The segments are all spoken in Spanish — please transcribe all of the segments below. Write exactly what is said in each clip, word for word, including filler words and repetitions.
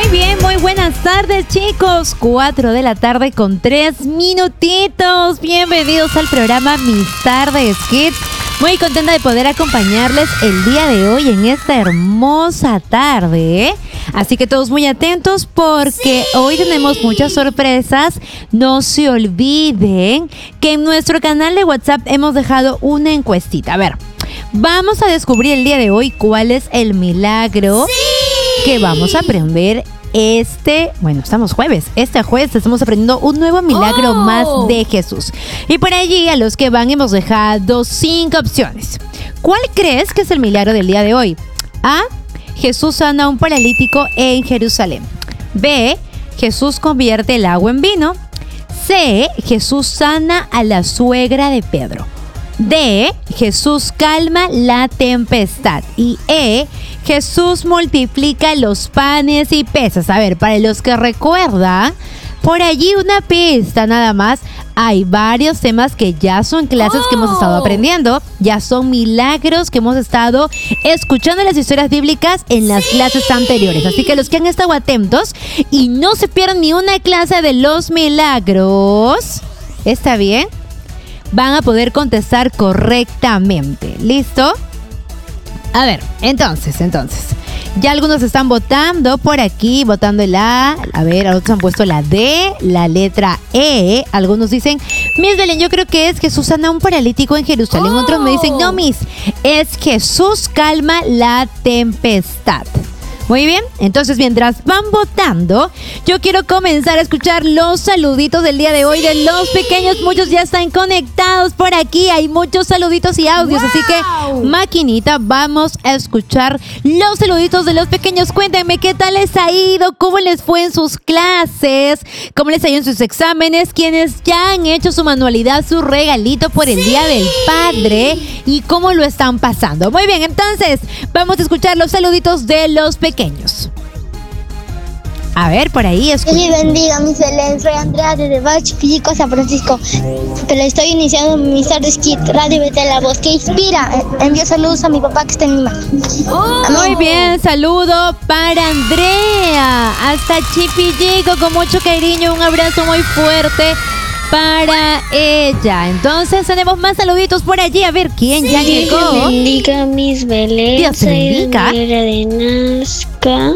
bien, muy buenas tardes, chicos. Cuatro de la tarde con tres minutitos. Bienvenidos al programa Mis Tardes Kids. Muy contenta de poder acompañarles el día de hoy en esta hermosa tarde, ¿eh? Así que todos muy atentos porque sí, hoy tenemos muchas sorpresas. No se olviden que en nuestro canal de WhatsApp hemos dejado una encuestita. A ver, vamos a descubrir el día de hoy cuál es el milagro sí, que vamos a aprender este, bueno, estamos jueves, este jueves estamos aprendiendo un nuevo milagro oh. más de Jesús. Y por allí a los que van hemos dejado cinco opciones. ¿Cuál crees que es el milagro del día de hoy? A. Jesús sana a un paralítico en Jerusalén. B. Jesús convierte el agua en vino. C. Jesús sana a la suegra de Pedro. D. Jesús calma la tempestad. Y E. Jesús multiplica los panes y peces. A ver, para los que recuerdan, por allí una pista nada más. Hay varios temas que ya son clases oh. que hemos estado aprendiendo. Ya son milagros que hemos estado escuchando las historias bíblicas en las sí. clases anteriores. Así que los que han estado atentos y no se pierdan ni una clase de los milagros, ¿está bien? Van a poder contestar correctamente. ¿Listo? A ver, entonces, entonces. Ya algunos están votando por aquí, votando el A. A ver, otros han puesto la D, la letra E. Algunos dicen, Miss Belén, yo creo que es Jesús sana a un paralítico en Jerusalén. Oh. Otros me dicen, no, Miss, es Jesús calma la tempestad. Muy bien, entonces mientras van votando, yo quiero comenzar a escuchar los saluditos del día de hoy de los pequeños. Muchos ya están conectados por aquí, hay muchos saluditos y audios, wow. así que maquinita, vamos a escuchar los saluditos de los pequeños. Cuéntenme qué tal les ha ido, cómo les fue en sus clases, cómo les ha ido en sus exámenes, quienes ya han hecho su manualidad, su regalito por el sí. Día del Padre y cómo lo están pasando. Muy bien, entonces vamos a escuchar los saluditos de los pequeños. A ver, por ahí escucha. Dios bendiga, Miss Belén. Soy Andrea desde Bach, Físico, San Francisco. Pero estoy iniciando Mis Tardes Kids, Radio Betel, la voz que inspira. Envío saludos a mi papá que está en Lima. Oh, muy bien, saludo para Andrea. Hasta Chipillico, con mucho cariño. Un abrazo muy fuerte para ella. Entonces tenemos más saluditos por allí. A ver quién sí, ya llegó. Dios bendiga, Miss Belén. Dios bendiga. Soy de Nazca.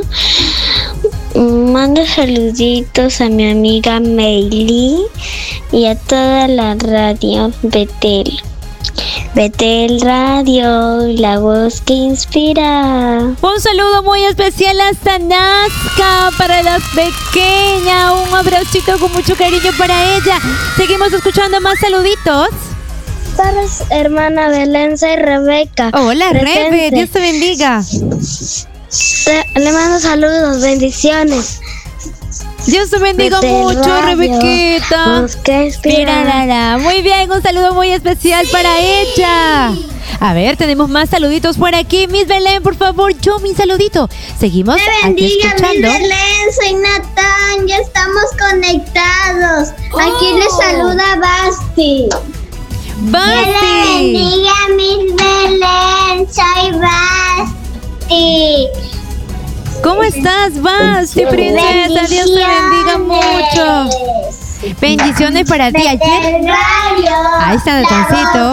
Mando saluditos a mi amiga Meili y a toda la radio Betel. Betel Radio, la voz que inspira. Un saludo muy especial hasta Nazca para las pequeñas. Un abracito con mucho cariño para ella. Seguimos escuchando más saluditos. Buenas tardes, hermana Belén, soy Rebeca. Hola, Rebe, Dios te bendiga. Le, le mando saludos, bendiciones. Dios te bendiga Betel mucho, Radio, Rebequita. Mira, muy bien, un saludo muy especial para ella. A ver, tenemos más saluditos por aquí. Miss Belén, por favor, yo mi saludito. Seguimos te bendiga, aquí escuchando. Miss Belén, soy Natán, ya estamos conectados. Oh. Aquí les saluda Basti. Basti. Dios le bendiga, Miss Belén, soy Basti. ¿Cómo estás, Basti, princesa? Dios te bendiga mucho. Bendiciones para ti. Ayer. Ahí está Natancito.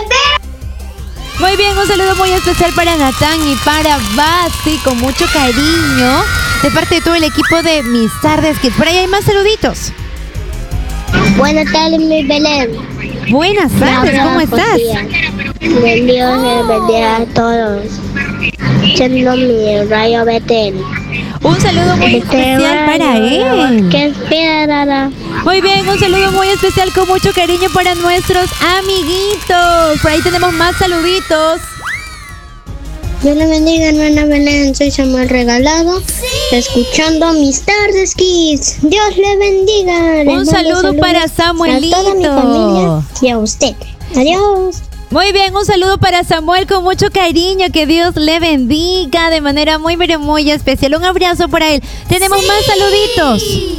Muy bien, un saludo muy especial para Natán y para Basti, con mucho cariño, de parte de todo el equipo de Mis Tardes Kids. Por ahí hay más saluditos. Buenas tardes, Miss Belén. Buenas tardes, ¿cómo estás? Bendiciones, bendiga a todos. Siendo mi Radio Betel. Un saludo muy especial para él. ¿Qué espera? Muy bien, un saludo muy especial con mucho cariño para nuestros amiguitos. Por ahí tenemos más saluditos. Dios le bendiga, hermana Belén. Soy Samuel Regalado, sí. escuchando Mis Tardes Kids. Dios le bendiga. Un saludo para Samuelito. A toda mi familia y a usted. Adiós. Muy bien, un saludo para Samuel con mucho cariño. Que Dios le bendiga de manera muy, pero muy especial. Un abrazo para él. Tenemos sí. más saluditos.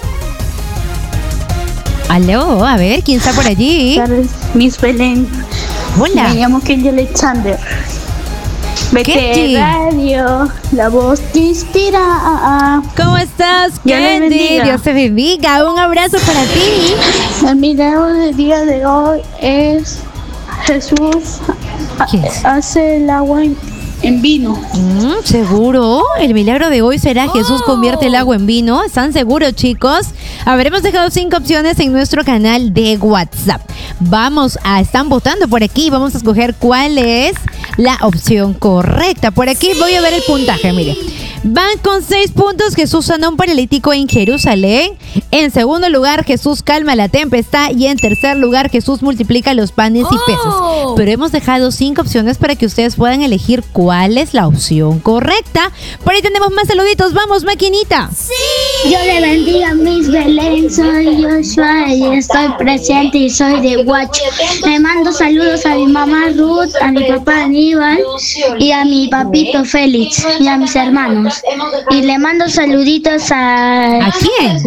Aló, a ver, ¿quién está por allí? Buenas tardes, Miss Belén. Hola. Me llamo Kenny Alexander. Kenji. Radio, la voz que inspira. ¿Cómo estás, Dios les Kenji? bendiga. Dios te bendiga. Un abrazo para ti. El milagro del día de hoy es Jesús ha- ¿Qué es? hace el agua en, en vino. Mm, ¿Seguro? El milagro de hoy será Jesús convierte el agua en vino. ¿Están seguros, chicos? Habremos dejado cinco opciones en nuestro canal de WhatsApp. Vamos a, están votando por aquí. Vamos a escoger cuál es la opción correcta. Por aquí voy a ver el puntaje, mire. Van con seis puntos. Jesús sana a un paralítico en Jerusalén. En segundo lugar, Jesús calma la tempestad. Y en tercer lugar, Jesús multiplica los panes y peces. Pero hemos dejado cinco opciones para que ustedes puedan elegir cuál es la opción correcta. Por ahí tenemos más saluditos. Vamos, maquinita. Dios le bendiga, Miss Belén. Soy Joshua y estoy presente y soy de Huacho. Le mando saludos a mi mamá Ruth, a mi papá Aníbal y a mi papito Félix y a mis hermanos. Y le mando saluditos a, ¿A quién?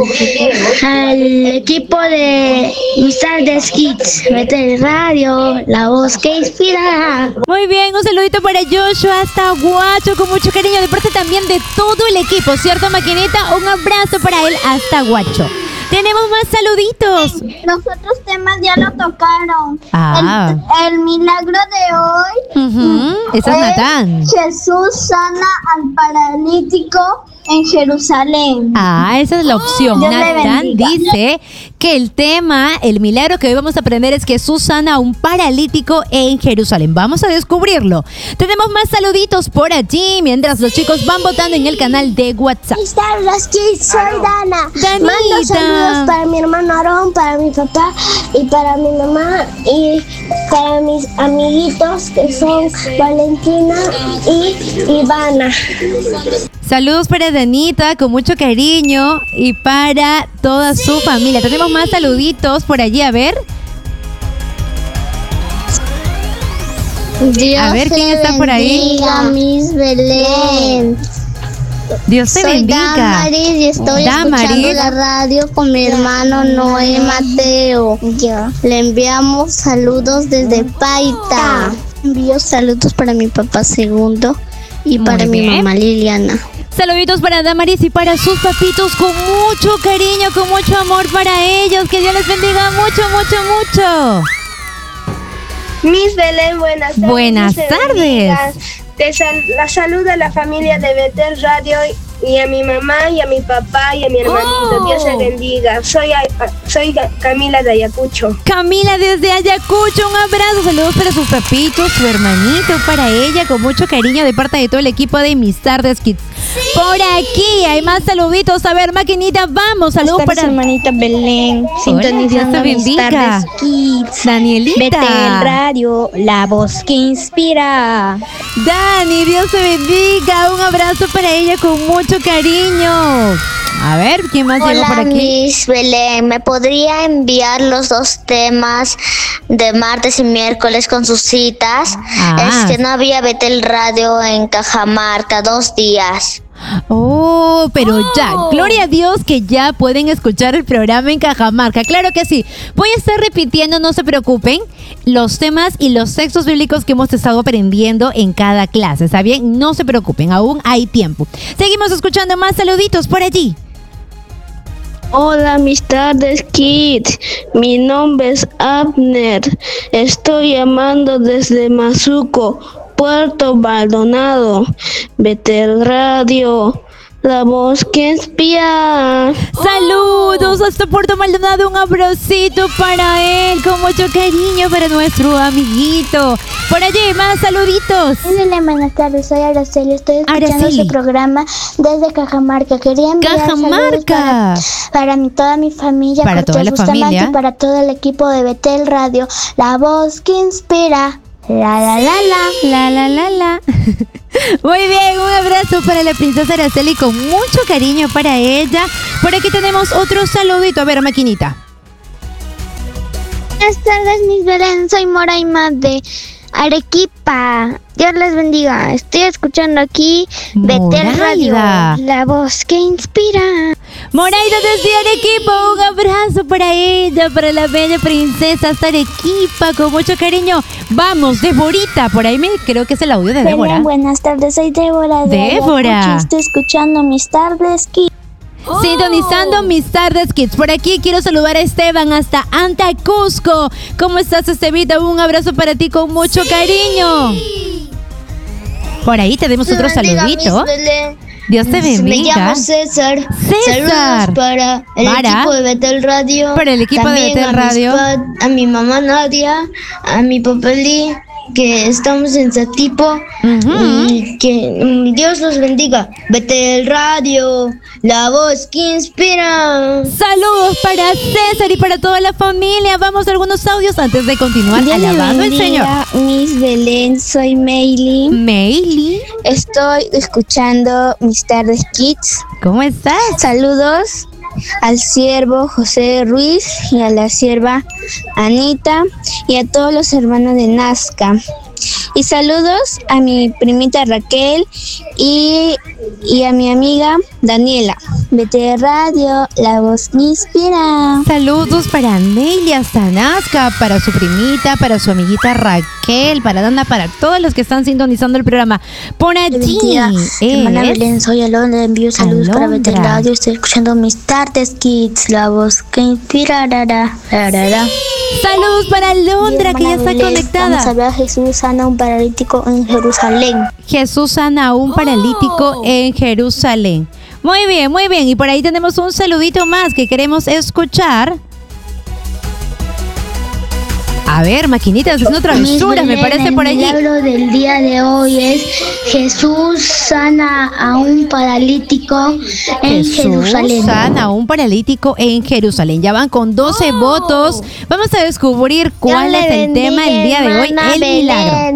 al equipo de Mis Tardes Kids, Vete Radio, la voz que inspira. Muy bien, un saludito para Joshua hasta Guacho con mucho cariño de parte también de todo el equipo, ¿cierto, maquinita? Un abrazo para él hasta Guacho. Tenemos más saluditos. Los otros temas ya lo tocaron. Ah. El, el milagro de hoy. Ujú, ese es Natán. Jesús sana al paralítico en Jerusalén. Ah, esa es la opción. Dios le Natán bendiga. dice que el tema, el milagro que hoy vamos a aprender es que Jesús sana a un paralítico en Jerusalén. Vamos a descubrirlo. Tenemos más saluditos por allí mientras los chicos van votando en el canal de WhatsApp. Mis tardes, kids, soy Dana. Danita. Mando saludos para mi hermano Aarón, para mi papá y para mi mamá y para mis amiguitos que son Valentina y Ivana. Saludos para Danita con mucho cariño y para toda su familia. Tenemos más saluditos por allí, a ver. Dios A ver, ¿quién te está por ahí? bendiga, Miss Belén. Dios te Soy bendiga. Damaris y estoy Damaris. escuchando la radio con mi hermano Noé Mateo. Le enviamos saludos desde Paita. Envío saludos para mi papá Segundo y Muy para mi bien. mamá Liliana. Saluditos para Damaris y para sus papitos con mucho cariño, con mucho amor para ellos. Que Dios les bendiga mucho, mucho, mucho. Miss Belén, buenas tardes. Buenas Dios te tardes. bendiga. Te sal- la saluda la familia de Betel Radio y a mi mamá y a mi papá y a mi hermanito. Oh. Dios te bendiga. Soy, a- soy Camila de Ayacucho. Camila desde Ayacucho, un abrazo. Saludos para sus papitos, su hermanito, para ella, con mucho cariño de parte de todo el equipo de Mis Tardes Kids. Por aquí hay más saluditos. A ver, maquinita, vamos. Saludos Buenas tardes, para hermanita Belén, Dios sintonizando te Mis bendiga. Tardes Kids. Danielita. Betel Radio, la voz que inspira. Dani, Dios te bendiga. Un abrazo para ella con mucho cariño. A ver, ¿quién más llegó por Hola, aquí? Miss Belén. ¿Me podría enviar los dos temas de martes y miércoles con sus citas? Ah. Es que no había Betel Radio en Cajamarca dos días. Oh, pero ya, gloria a Dios que ya pueden escuchar el programa en Cajamarca. Claro que sí. Voy a estar repitiendo, no se preocupen, los temas y los textos bíblicos que hemos estado aprendiendo en cada clase. ¿Está bien? No se preocupen, aún hay tiempo. Seguimos escuchando más saluditos por allí. Hola, mis tardes, kids. Mi nombre es Abner. Estoy llamando desde Mazuco, Puerto Maldonado. Betel Radio, la voz que inspira. Saludos hasta Puerto Maldonado, un abracito para él, con mucho cariño para nuestro amiguito. Por allí, más saluditos. Hola, buenas tardes, soy Araceli, estoy escuchando Araceli. su programa desde Cajamarca. Quería enviar saludos Cajamarca. para, para mi, toda mi familia, Para toda Cortés la Bustamante, familia. y para todo el equipo de Betel Radio, la voz que inspira. La la la la. La, la, la, la. Muy bien, un abrazo para la princesa Araceli con mucho cariño para ella. Por aquí tenemos otro saludito. A ver, maquinita. Buenas tardes, Miss Belén, soy Moraima de Arequipa. Dios les bendiga. Estoy escuchando aquí Betel Radio, Moraida. la voz que inspira. Moraida desde Arequipa, un abrazo para ella, para la bella princesa hasta Arequipa, con mucho cariño. Vamos, Deborita, por ahí me creo que es el audio de Débora. Belén, buenas tardes, soy Débora. De Débora. Ayacucho, estoy escuchando mis tardes Kids. Oh. Sintonizando mis tardes kids. Por aquí quiero saludar a Esteban hasta Anta, Cusco. ¿Cómo estás, Estevita? Un abrazo para ti con mucho sí. cariño. Por ahí tenemos otro saludito. Dios te bendiga. Me llamo César. César. Saludos para el para, equipo de Betel Radio. Para el equipo También de Betel a Radio. Pa- a mi mamá Nadia, a mi papá Lee, que estamos en Satipo. Uh-huh. Y que um, Dios los bendiga. Betel Radio, la voz que inspira. Saludos para César y para toda la familia. Vamos a algunos audios antes de continuar. Dios Alabado el Señor. Miss Belén, soy Meili. Meili. Estoy escuchando mis tardes Kids. ¿Cómo estás? Saludos al siervo José Ruiz y a la sierva Anita y a todos los hermanos de Nazca. Y saludos a mi primita Raquel y, y a mi amiga Daniela. Vete Radio, la voz que inspira. Saludos para Nelia hasta Nazca, para su primita, para su amiguita Raquel, para Dana, para todos los que están sintonizando el programa. Por allí, hermana Belén, soy Alondra, envío saludos Alondra. para Vete Radio. Estoy escuchando mis tardes Kids, la voz que inspira. Ra, ra, ra, ra, ra. Saludos para Alondra, que ya está Belén, conectada. Vamos a hablar de Jesús sana un paralítico en Jerusalén. Jesús sana a un paralítico Oh. en Jerusalén. Muy bien, muy bien. Y por ahí tenemos un saludito más que queremos escuchar. A ver, maquinitas, haciendo travesuras, me parece por allí. El milagro del día de hoy es Jesús sana a un paralítico en Jesús Jerusalén. sana a un paralítico en Jerusalén. Ya van con doce oh. votos. Vamos a descubrir cuál Dios es el bendiga, tema el día de hoy, el Belén. milagro.